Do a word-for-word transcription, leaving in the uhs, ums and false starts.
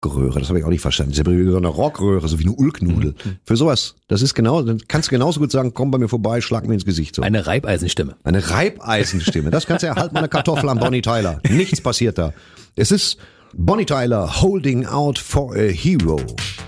Rockröhre, das habe ich auch nicht verstanden. So eine Rockröhre, so wie eine Ulknudel. Mhm. Für sowas, das ist genau, dann kannst du genauso gut sagen, komm bei mir vorbei, schlag mir ins Gesicht. So. Eine Reibeisenstimme. Eine Reibeisenstimme, das kannst du ja, halt mal eine Kartoffel an Bonnie Tyler. Nichts passiert da. Es ist Bonnie Tyler, Holding Out for a Hero.